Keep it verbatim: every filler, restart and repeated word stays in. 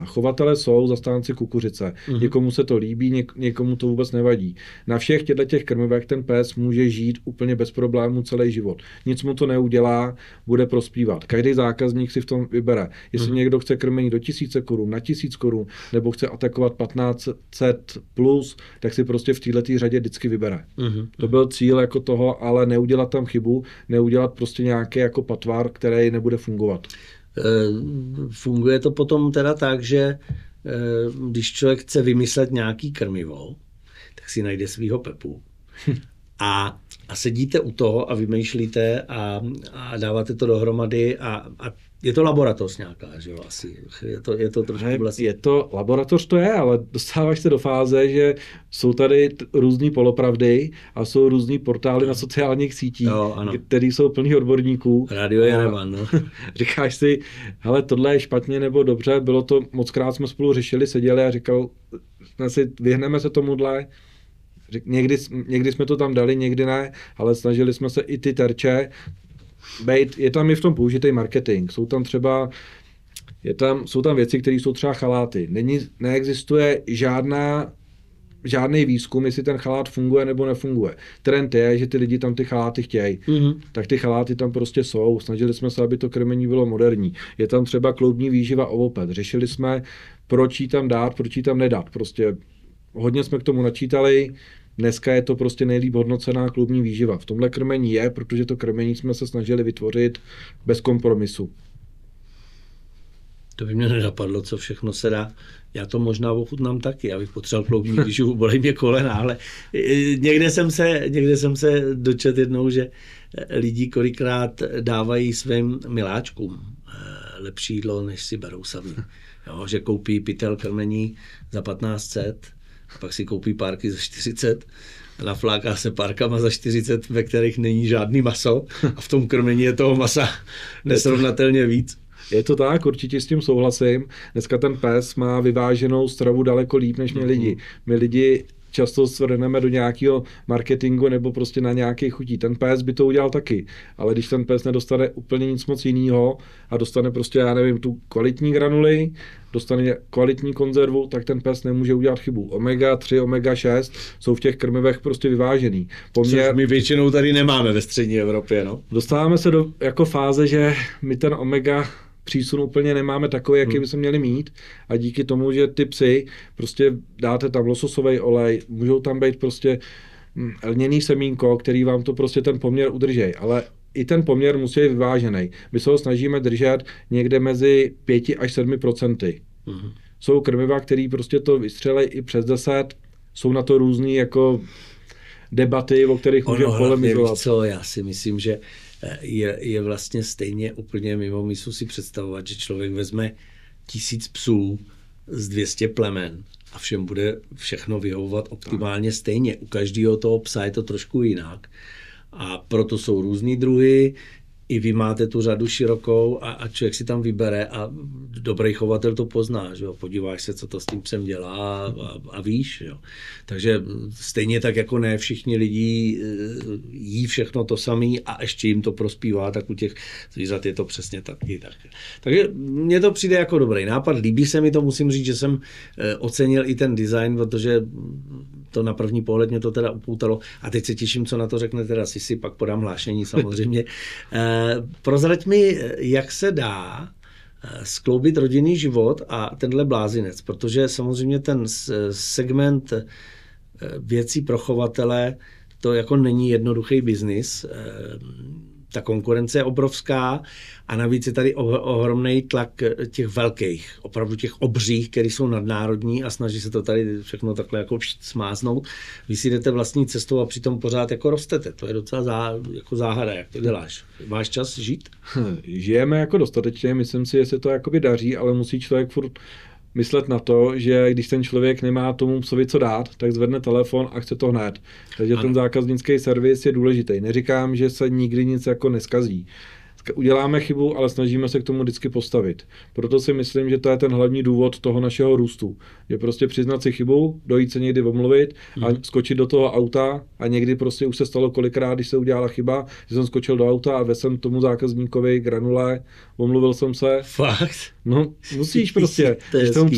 A chovatelé jsou zastánci kukuřice. Mm-hmm. Někomu se to líbí, něk- někomu to vůbec nevadí. Na všech těchto těch krmivech ten pes může žít úplně bez problémů celý život. Nic mu to neudělá, bude prospívat. Každý zákazník si v tom vybere. Jestli mm-hmm. někdo chce krmení do tisíce korun, na tisíc korun, nebo chce atakovat patnáct set plus, tak si prostě v této řadě vždycky vybere. Mm-hmm. To byl cíl jako toho, ale neudělat tam chybu, neudělat prostě nějaký jako patvar, který nebude fungovat. Funguje to potom teda tak, že když člověk chce vymyslet nějaký krmivo, tak si najde svýho Pepu a, a sedíte u toho a vymýšlíte a, a dáváte to dohromady a, a je to laboratoř nějaká, že jo, asi. Je to, je to trošku vlastně... Je to, laboratoř to je, ale dostáváš se do fáze, že jsou tady t- různý polopravdy a jsou různý portály na sociálních sítích, které jsou plný odborníků. Radio Jerevan, no. Říkáš si, hele, tohle je špatně nebo dobře, bylo to, mockrát jsme spolu řešili, seděli a říkal, jsme si, vyhneme se tomuhle. Někdy, někdy jsme to tam dali, někdy ne, ale snažili jsme se i ty terče bejt, je tam i v tom použitý marketing. Jsou tam třeba, je tam, jsou tam věci, které jsou třeba chaláty. Není, neexistuje žádná, žádný výzkum, jestli ten chalát funguje nebo nefunguje. Trend je, že ty lidi tam ty chaláty chtějí. Mm-hmm. Tak ty chaláty tam prostě jsou. Snažili jsme se, aby to krmení bylo moderní. Je tam třeba kloubní výživa ovopet. Řešili jsme, proč jí tam dát, proč jí tam nedat. Prostě hodně jsme k tomu načítali. Dneska je to prostě nejlíp hodnocená kloubní výživa. V tomhle krmení je, protože to krmení jsme se snažili vytvořit bez kompromisu. To by mě nenapadlo, co všechno se dá. Já to možná ochutnám taky, já bych potřeboval kloubní výživu, bolí mě kolena, ale někde jsem se, někde jsem se dočet jednou, že lidi kolikrát dávají svým miláčkům lepší jídlo, než si berou sami. Jo, že koupí pytel krmení za patnáct set, pak si koupí párky za čtyřicet, nafláká se párkama za čtyřicet, ve kterých není žádný maso a v tom krmení je toho masa nesrovnatelně víc. Je to tak, určitě s tím souhlasím. Dneska ten pes má vyváženou stravu daleko líp než my lidi. My lidi často svrhneme do nějakého marketingu nebo prostě na nějaké chutí. Ten pes by to udělal taky, ale když ten pes nedostane úplně nic moc jiného a dostane prostě, já nevím, tu kvalitní granuli, dostane kvalitní konzervu, tak ten pes nemůže udělat chybu. omega tři, omega šest jsou v těch krmivech prostě vyvážený. Poměr... Což my většinou tady nemáme ve střední Evropě, no. Dostáváme se do jako fáze, že my ten omega přísun úplně nemáme takový, jaký bychom měli mít a díky tomu, že ty psy, prostě dáte tam lososový olej, můžou tam být prostě lněný semínko, který vám to prostě ten poměr udrží, ale i ten poměr musí být vyvážený. My se ho snažíme držet někde mezi pět až sedm procenty. Mm-hmm. Jsou krmiva, který prostě to vystřelej i přes deset, jsou na to různý jako debaty, o kterých můžeme polemizovat. Co, já si myslím, že je, je vlastně stejně úplně mimo myslu si představovat, že člověk vezme tisíc psů z dvě stě plemen a všem bude všechno vyhovovat optimálně stejně. U každého toho psa je to trošku jinak. A proto jsou různý druhy, i vy máte tu řadu širokou a, a člověk si tam vybere a dobrý chovatel to pozná, že jo? Podíváš se, co to s tím psem dělá a, a víš. Jo? Takže stejně tak jako ne všichni lidi jí všechno to samý a ještě jim to prospívá, tak u těch zvířat je to přesně taky. Tak. Takže mně to přijde jako dobrý nápad, líbí se mi to, musím říct, že jsem ocenil i ten design, protože to na první pohled mě to teda upoutalo a teď se těším, co na to řekne teda Sisi, pak podám hlášení samozřejmě. Prozrať mi, jak se dá skloubit rodinný život a tenhle blázinec, protože samozřejmě ten segment věcí pro chovatele, to jako není jednoduchý biznis. Ta konkurence je obrovská a navíc je tady ohromný tlak těch velkých, opravdu těch obřích, který jsou nadnárodní a snaží se to tady všechno takhle jako smáznout. Vy si jdete vlastní cestou a přitom pořád jako rostete. To je docela zá, jako záhada. Jak to děláš? Máš čas žít? Žijeme jako dostatečně, myslím si, že se to jakoby daří, ale musí člověk furt myslet na to, že když ten člověk nemá tomu psovi co dát, tak zvedne telefon a chce to hned. Takže ano. Ten zákaznický servis je důležitý. Neříkám, že se nikdy nic jako neskazí. Uděláme chybu, ale snažíme se k tomu vždycky postavit. Proto si myslím, že to je ten hlavní důvod toho našeho růstu. Je prostě přiznat si chybu, dojít se někdy omluvit a hmm. skočit do toho auta a někdy prostě už se stalo kolikrát, když se udělala chyba, že jsem skočil do auta a vezl jsem tomu zákazníkovi granule, omluvil jsem se. Fakt? No, musíš prostě. To je